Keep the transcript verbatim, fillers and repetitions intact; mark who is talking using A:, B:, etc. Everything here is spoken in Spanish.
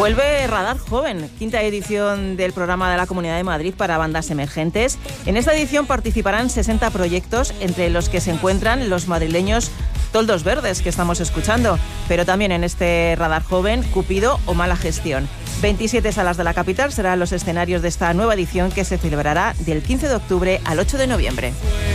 A: Vuelve Radar Joven, quinta edición del programa de la Comunidad de Madrid para bandas emergentes. En esta edición participarán sesenta proyectos, entre los que se encuentran los madrileños Toldos Verdes, que estamos escuchando, pero también en este Radar Joven, Cupido o Mala Gestión. veintisiete salas de la capital serán los escenarios de esta nueva edición, que se celebrará del quince de octubre al ocho de noviembre.